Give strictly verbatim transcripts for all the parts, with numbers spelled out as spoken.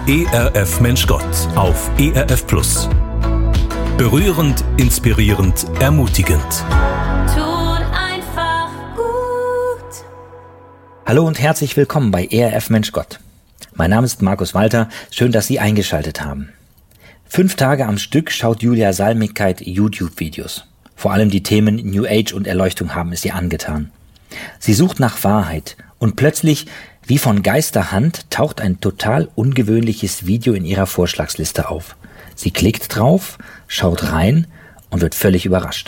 E R F Mensch Gott auf E R F Plus. Berührend, inspirierend, ermutigend. Tut einfach gut. Hallo und herzlich willkommen bei E R F Mensch Gott. Mein Name ist Markus Walter. Schön, dass Sie eingeschaltet haben. Fünf Tage am Stück schaut Julia Salmigkeit YouTube-Videos. Vor allem die Themen New Age und Erleuchtung haben es ihr angetan. Sie sucht nach Wahrheit und plötzlich, wie von Geisterhand, taucht ein total ungewöhnliches Video in ihrer Vorschlagsliste auf. Sie klickt drauf, schaut rein und wird völlig überrascht.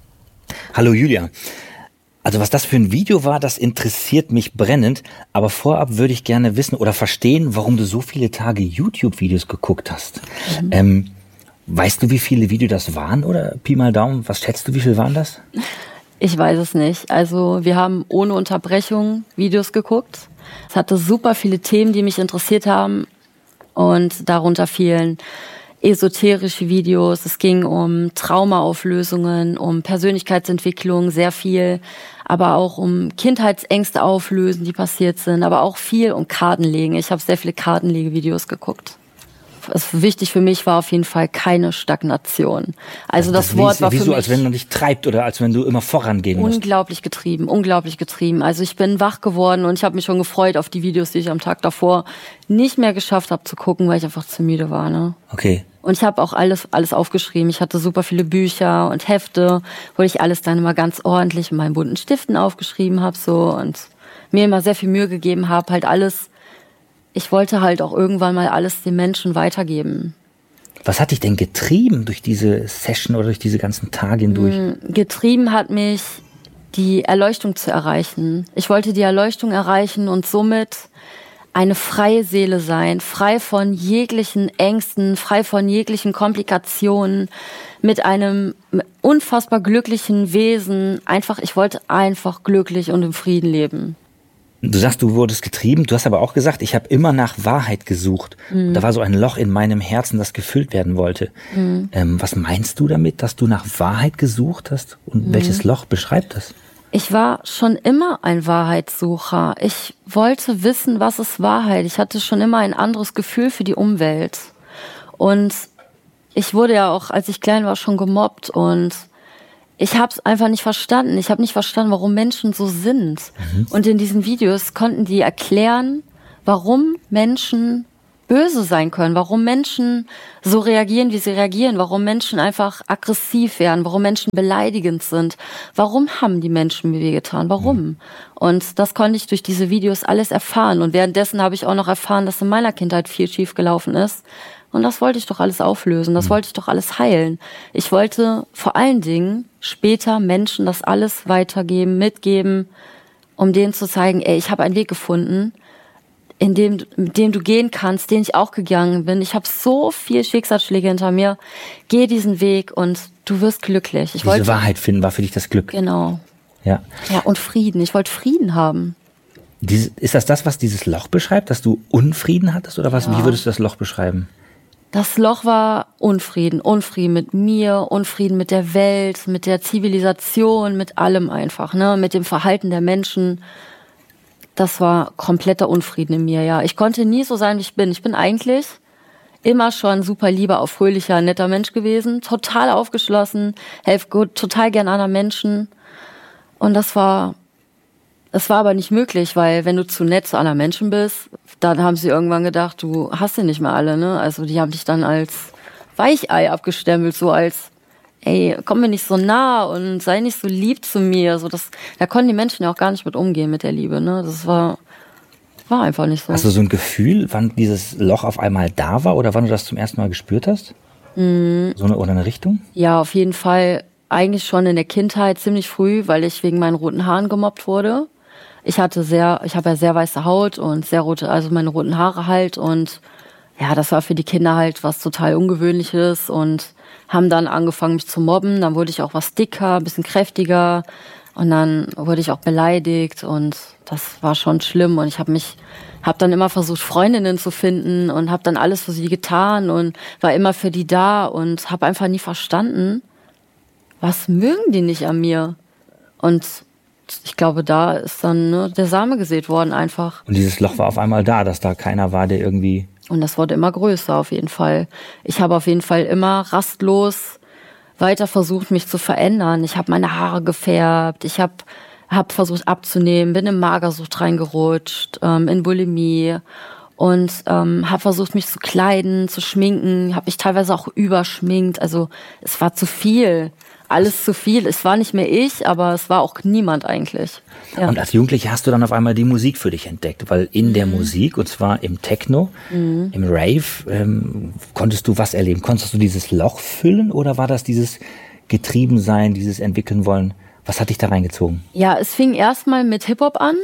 Hallo Julia. Also was das für ein Video war, das interessiert mich brennend. Aber vorab würde ich gerne wissen oder verstehen, warum du so viele Tage YouTube-Videos geguckt hast. Mhm. Ähm, weißt du, wie viele Videos das waren oder Pi mal Daumen? Was schätzt du, wie viel waren das? Ich weiß es nicht. Also wir haben ohne Unterbrechung Videos geguckt. Es hatte super viele Themen, die mich interessiert haben. Und darunter fielen esoterische Videos. Es ging um Traumaauflösungen, um Persönlichkeitsentwicklung, sehr viel. Aber auch um Kindheitsängste auflösen, die passiert sind. Aber auch viel um Kartenlegen. Ich habe sehr viele Kartenlegevideos geguckt. Es wichtig für mich war auf jeden Fall keine Stagnation. Also das, das Wort war für mich... Wie so, als wenn man dich treibt oder als wenn du immer vorangehen musst. Unglaublich getrieben, unglaublich getrieben. Also ich bin wach geworden und ich habe mich schon gefreut auf die Videos, die ich am Tag davor nicht mehr geschafft habe zu gucken, weil ich einfach zu müde war. Ne? Okay. Und ich habe auch alles alles aufgeschrieben. Ich hatte super viele Bücher und Hefte, wo ich alles dann immer ganz ordentlich mit meinen bunten Stiften aufgeschrieben habe so und mir immer sehr viel Mühe gegeben habe, halt alles... Ich wollte halt auch irgendwann mal alles den Menschen weitergeben. Was hat dich denn getrieben durch diese Session oder durch diese ganzen Tage hindurch? Getrieben hat mich, die Erleuchtung zu erreichen. Ich wollte die Erleuchtung erreichen und somit eine freie Seele sein, frei von jeglichen Ängsten, frei von jeglichen Komplikationen, mit einem unfassbar glücklichen Wesen. Einfach, ich wollte einfach glücklich und im Frieden leben. Du sagst, du wurdest getrieben, du hast aber auch gesagt, ich habe immer nach Wahrheit gesucht. Mhm. Da war so ein Loch in meinem Herzen, das gefüllt werden wollte. Mhm. Ähm, was meinst du damit, dass du nach Wahrheit gesucht hast? Und mhm. welches Loch beschreibt das? Ich war schon immer ein Wahrheitssucher. Ich wollte wissen, was ist Wahrheit. Ich hatte schon immer ein anderes Gefühl für die Umwelt. Und ich wurde ja auch, als ich klein war, schon gemobbt und ich habe es einfach nicht verstanden. Ich habe nicht verstanden, warum Menschen so sind. Mhm. Und in diesen Videos konnten die erklären, warum Menschen böse sein können, warum Menschen so reagieren, wie sie reagieren, warum Menschen einfach aggressiv werden, warum Menschen beleidigend sind. Warum haben die Menschen mir wehgetan? Warum? Mhm. Und das konnte ich durch diese Videos alles erfahren. Und währenddessen habe ich auch noch erfahren, dass in meiner Kindheit viel schief gelaufen ist. Und das wollte ich doch alles auflösen, das wollte ich doch alles heilen. Ich wollte vor allen Dingen später Menschen das alles weitergeben, mitgeben, um denen zu zeigen, ey, ich habe einen Weg gefunden, in dem, mit dem du gehen kannst, den ich auch gegangen bin. Ich habe so viel Schicksalsschläge hinter mir. Geh diesen Weg und du wirst glücklich. Ich Diese wollte, Wahrheit finden war für dich das Glück. Genau. Ja. Ja, und Frieden. Ich wollte Frieden haben. Diese, ist das das, was dieses Loch beschreibt, dass du Unfrieden hattest? Oder was? Ja. Wie würdest du das Loch beschreiben? Das Loch war Unfrieden, Unfrieden mit mir, Unfrieden mit der Welt, mit der Zivilisation, mit allem einfach, ne, mit dem Verhalten der Menschen. Das war kompletter Unfrieden in mir, ja. Ich konnte nie so sein, wie ich bin. Ich bin eigentlich immer schon super lieber, auch fröhlicher, netter Mensch gewesen, total aufgeschlossen, helfe gut, total gern anderen Menschen. Und das war, das war aber nicht möglich, weil wenn du zu nett zu anderen Menschen bist, dann haben sie irgendwann gedacht, du hast sie nicht mehr alle, ne? Also die haben dich dann als Weichei abgestempelt, so als, ey, komm mir nicht so nah und sei nicht so lieb zu mir. So das, da konnten die Menschen ja auch gar nicht mit umgehen mit der Liebe, ne? Das war, war einfach nicht so. Hast du so ein Gefühl, wann dieses Loch auf einmal da war oder wann du das zum ersten Mal gespürt hast? Mhm. So eine oder eine Richtung? Ja, auf jeden Fall. Eigentlich schon in der Kindheit ziemlich früh, weil ich wegen meinen roten Haaren gemobbt wurde. Ich hatte sehr, ich habe ja sehr weiße Haut und sehr rote, also meine roten Haare halt und ja, das war für die Kinder halt was total Ungewöhnliches und haben dann angefangen mich zu mobben. Dann wurde ich auch was dicker, ein bisschen kräftiger und dann wurde ich auch beleidigt und das war schon schlimm und ich habe mich, habe dann immer versucht Freundinnen zu finden und habe dann alles für sie getan und war immer für die da und habe einfach nie verstanden, was mögen die nicht an mir und ich glaube, da ist dann ne, der Same gesät worden einfach. Und dieses Loch war auf einmal da, dass da keiner war, der irgendwie Und das wurde immer größer auf jeden Fall. Ich habe auf jeden Fall immer rastlos weiter versucht, mich zu verändern. Ich habe meine Haare gefärbt, ich habe hab versucht abzunehmen, bin in Magersucht reingerutscht, ähm, in Bulimie und ähm, habe versucht, mich zu kleiden, zu schminken, habe mich teilweise auch überschminkt. Also es war zu viel, alles zu viel. Es war nicht mehr ich, aber es war auch niemand eigentlich. Ja. Und als Jugendliche hast du dann auf einmal die Musik für dich entdeckt, weil in mhm. der Musik, und zwar im Techno, mhm. im Rave, ähm, konntest du was erleben? Konntest du dieses Loch füllen oder war das dieses Getriebensein, dieses Entwickeln wollen? Was hat dich da reingezogen? Ja, es fing erstmal mit Hip-Hop an.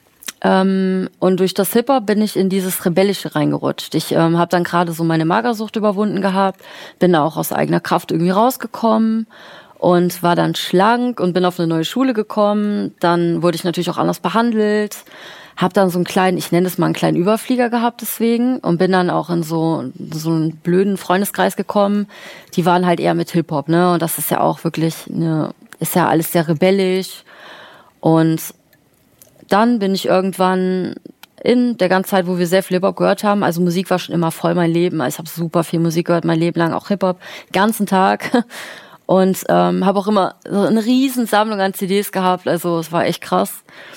Ähm, und durch das Hip-Hop bin ich in dieses Rebellische reingerutscht. Ich ähm, habe dann gerade so meine Magersucht überwunden gehabt, bin da auch aus eigener Kraft irgendwie rausgekommen und war dann schlank und bin auf eine neue Schule gekommen. Dann wurde ich natürlich auch anders behandelt. Hab dann so einen kleinen, ich nenne es mal einen kleinen Überflieger gehabt deswegen und bin dann auch in so, so einen blöden Freundeskreis gekommen. Die waren halt eher mit Hip-Hop, ne? Und das ist ja auch wirklich eine, ist ja alles sehr rebellisch. Und dann bin ich irgendwann in der ganzen Zeit, wo wir sehr viel Hip-Hop gehört haben, also Musik war schon immer voll mein Leben. Ich habe super viel Musik gehört, mein Leben lang, auch Hip-Hop, ganzen Tag. Und ähm, habe auch immer so eine riesen Sammlung an C Ds gehabt, also es war echt krass.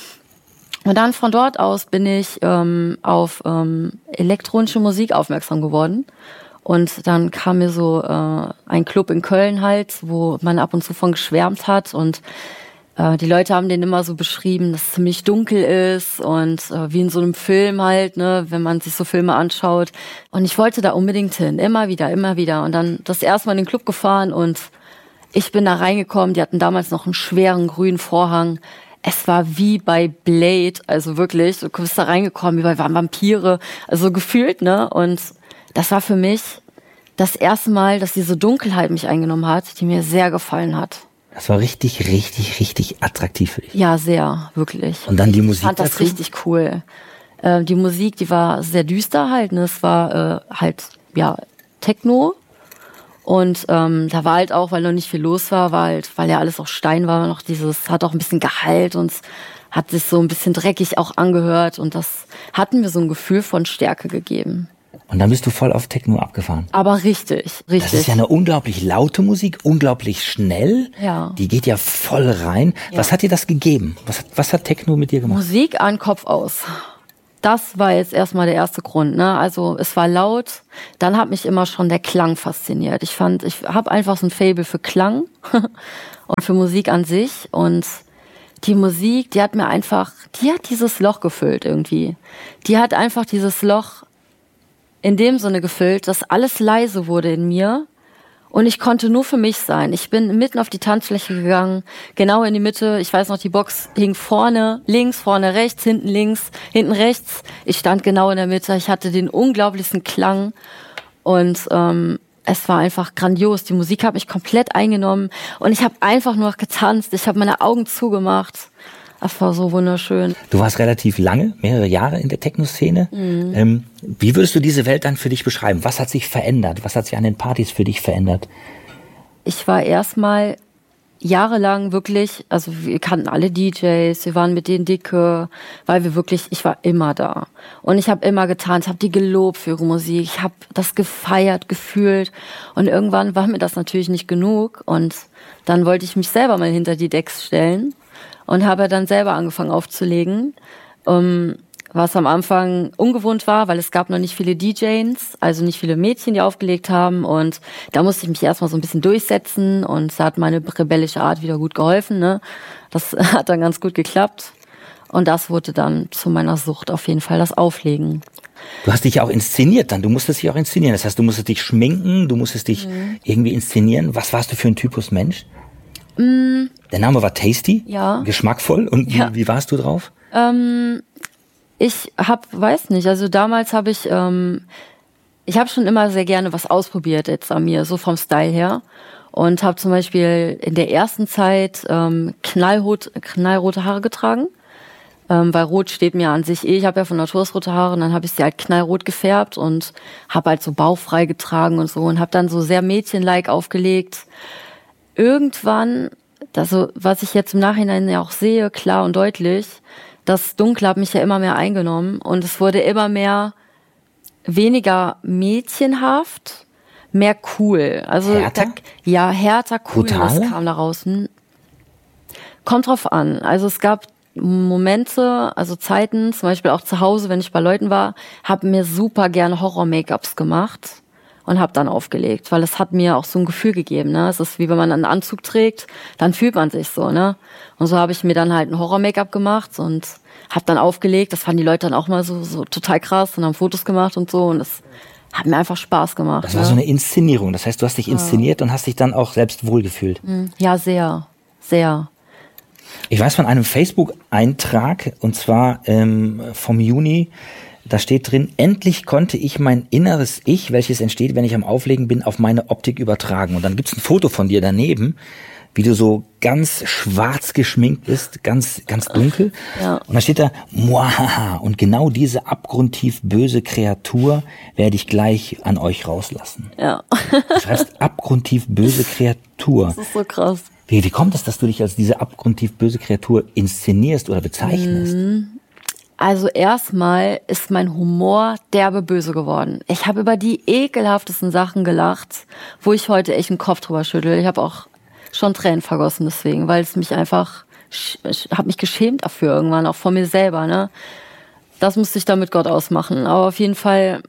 Und dann von dort aus bin ich ähm, auf ähm, elektronische Musik aufmerksam geworden. Und dann kam mir so äh, ein Club in Köln halt, wo man ab und zu von geschwärmt hat. Und äh, die Leute haben den immer so beschrieben, dass es ziemlich dunkel ist und äh, wie in so einem Film halt, ne, wenn man sich so Filme anschaut. Und ich wollte da unbedingt hin, immer wieder, immer wieder. Und dann das erste Mal in den Club gefahren und ich bin da reingekommen. Die hatten damals noch einen schweren grünen Vorhang. Es war wie bei Blade, also wirklich, du bist da reingekommen, wie bei Vampire, also gefühlt, ne? Und das war für mich das erste Mal, dass diese Dunkelheit mich eingenommen hat, die mir sehr gefallen hat. Das war richtig, richtig, richtig attraktiv für dich. Ja, sehr, wirklich. Und dann die Musik Ich fand das dazu? richtig cool. Äh, die Musik, die war sehr düster halt, ne? Es war äh, halt, ja, Techno. Und ähm, da war halt auch, weil noch nicht viel los war, war halt, weil ja alles auch Stein war, noch dieses, hat auch ein bisschen Gehalt und hat sich so ein bisschen dreckig auch angehört. Und das hat mir so ein Gefühl von Stärke gegeben. Und dann bist du voll auf Techno abgefahren. Aber richtig, richtig. Das ist ja eine unglaublich laute Musik, unglaublich schnell. Ja. Die geht ja voll rein. Ja. Was hat dir das gegeben? Was hat, was hat Techno mit dir gemacht? Musik an, Kopf aus. Das war jetzt erstmal der erste Grund, ne? Also es war laut, dann hat mich immer schon der Klang fasziniert. Ich fand, ich habe einfach so ein Faible für Klang und für Musik an sich. Und die Musik, die hat mir einfach, die hat dieses Loch gefüllt irgendwie. Die hat einfach dieses Loch in dem Sinne gefüllt, dass alles leise wurde in mir. Und ich konnte nur für mich sein. Ich bin mitten auf die Tanzfläche gegangen, genau in die Mitte. Ich weiß noch, die Box hing vorne, links, vorne, rechts, hinten links, hinten rechts. Ich stand genau in der Mitte. Ich hatte den unglaublichsten Klang und ähm, es war einfach grandios. Die Musik hat mich komplett eingenommen und ich habe einfach nur getanzt. Ich habe meine Augen zugemacht. Das war so wunderschön. Du warst relativ lange, mehrere Jahre in der Techno-Szene. Mhm. Ähm, wie würdest du diese Welt dann für dich beschreiben? Was hat sich verändert? Was hat sich an den Partys für dich verändert? Ich war erstmal jahrelang wirklich, also wir kannten alle D Js, wir waren mit denen dicke, weil wir wirklich, ich war immer da. Und ich habe immer getan, ich habe die gelobt für ihre Musik, ich habe das gefeiert, gefühlt. Und irgendwann war mir das natürlich nicht genug. Und dann wollte ich mich selber mal hinter die Decks stellen. Und habe dann selber angefangen aufzulegen, um, was am Anfang ungewohnt war, weil es gab noch nicht viele D Js, also nicht viele Mädchen, die aufgelegt haben. Und da musste ich mich erstmal so ein bisschen durchsetzen und da hat meine rebellische Art wieder gut geholfen. Ne? Das hat dann ganz gut geklappt. Und das wurde dann zu meiner Sucht auf jeden Fall, das Auflegen. Du hast dich ja auch inszeniert dann, du musstest dich auch inszenieren. Das heißt, du musstest dich schminken, du musstest dich mhm. irgendwie inszenieren. Was warst du für ein Typus Mensch? Mm. Der Name war Tasty, ja. Geschmackvoll. Und ja. wie, wie warst du drauf? Ähm, ich hab, weiß nicht, also damals habe ich, ähm, ich habe schon immer sehr gerne was ausprobiert jetzt an mir, so vom Style her. Und habe zum Beispiel in der ersten Zeit ähm, knallrot, knallrote Haare getragen. Ähm, weil rot steht mir an sich eh, ich habe ja von Natur aus rote Haare und dann habe ich sie halt knallrot gefärbt und habe halt so bauchfrei getragen und so und habe dann so sehr mädchenlike aufgelegt. Irgendwann, also was ich jetzt im Nachhinein ja auch sehe, klar und deutlich, das Dunkle hat mich ja immer mehr eingenommen und es wurde immer mehr weniger mädchenhaft, mehr cool. Also Härter? Da, ja, härter, cool, Brutaler? das kam da raus. Hm. Kommt drauf an. Also es gab Momente, also Zeiten, zum Beispiel auch zu Hause, wenn ich bei Leuten war, habe mir super gerne Horror-Make-ups gemacht und habe dann aufgelegt, weil es hat mir auch so ein Gefühl gegeben. Ne? Es ist wie wenn man einen Anzug trägt, dann fühlt man sich so. Ne? Und so habe ich mir dann halt ein Horror-Make-up gemacht und habe dann aufgelegt. Das fanden die Leute dann auch mal so, so total krass und haben Fotos gemacht und so. Und das hat mir einfach Spaß gemacht. Das war ne? so eine Inszenierung. Das heißt, du hast dich inszeniert und hast dich dann auch selbst wohlgefühlt. Ja, sehr, sehr. Ich weiß von einem Facebook-Eintrag, und zwar ähm, vom Juni, da steht drin, endlich konnte ich mein inneres Ich, welches entsteht, wenn ich am Auflegen bin, auf meine Optik übertragen. Und dann gibt's ein Foto von dir daneben, wie du so ganz schwarz geschminkt bist, ganz ganz dunkel. Ja. Und da steht da, Muahaha. Und genau diese abgrundtief böse Kreatur werde ich gleich an euch rauslassen. Ja, Du schreibst abgrundtief böse Kreatur. das ist so krass. Wie, wie kommt es, dass du dich als diese abgrundtief böse Kreatur inszenierst oder bezeichnest? Also erstmal ist mein Humor derbe böse geworden. Ich habe über die ekelhaftesten Sachen gelacht, wo ich heute echt den Kopf drüber schüttel. Ich habe auch schon Tränen vergossen deswegen, weil es mich einfach, ich habe mich geschämt dafür irgendwann, auch vor mir selber. Ne? Das musste ich dann mit Gott ausmachen. Aber auf jeden Fall,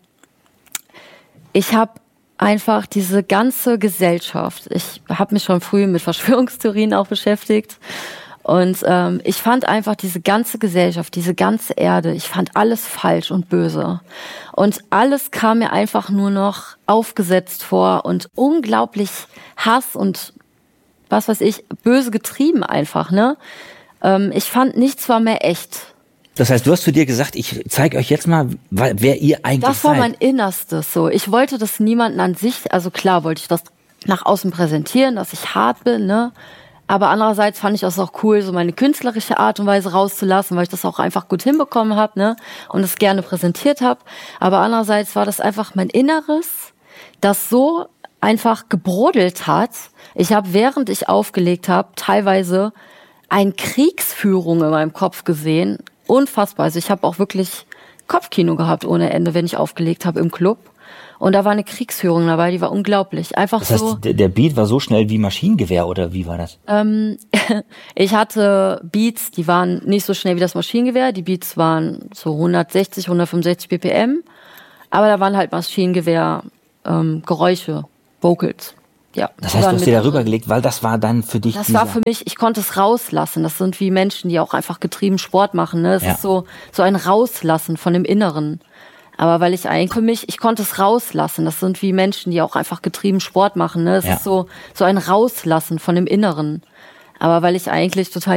ich habe einfach diese ganze Gesellschaft. Ich habe mich schon früh mit Verschwörungstheorien auch beschäftigt. Und ähm, ich fand einfach diese ganze Gesellschaft, diese ganze Erde, ich fand alles falsch und böse. Und alles kam mir einfach nur noch aufgesetzt vor und unglaublich Hass und was weiß ich, böse getrieben einfach. Ne? Ähm, ich fand, nichts war mehr echt. Das heißt, du hast zu dir gesagt, ich zeige euch jetzt mal, wer ihr eigentlich seid. Das war mein Innerstes so. Ich wollte das niemanden an sich, also klar wollte ich das nach außen präsentieren, dass ich hart bin, ne? Aber andererseits fand ich das auch cool, so meine künstlerische Art und Weise rauszulassen, weil ich das auch einfach gut hinbekommen habe, ne? Und es gerne präsentiert habe. Aber andererseits war das einfach mein Inneres, das so einfach gebrodelt hat. Ich habe, während ich aufgelegt habe, teilweise eine Kriegsführung in meinem Kopf gesehen. Unfassbar. Also ich habe auch wirklich Kopfkino gehabt ohne Ende, wenn ich aufgelegt habe im Club. Und da war eine Kriegsführung dabei, die war unglaublich. Einfach Das heißt, so. der, der Beat war so schnell wie Maschinengewehr, oder wie war das? Ähm, ich hatte Beats, die waren nicht so schnell wie das Maschinengewehr. Die Beats waren so hundertsechzig, hundertfünfundsechzig B P M. Aber da waren halt Maschinengewehr, ähm, Geräusche, Vocals. Ja, Das die heißt, du waren hast dir mit darüber drin. gelegt, weil das war dann für dich Das dieser... war für mich, ich konnte es rauslassen. Das sind wie Menschen, die auch einfach getrieben Sport machen. Ne? Es Ja. ist so, so ein Rauslassen von dem Inneren. Aber weil ich eigentlich für mich, ich konnte es rauslassen. Das sind wie Menschen, die auch einfach getrieben Sport machen. Ne? Es Ja. ist so, so ein Rauslassen von dem Inneren. Aber weil ich eigentlich total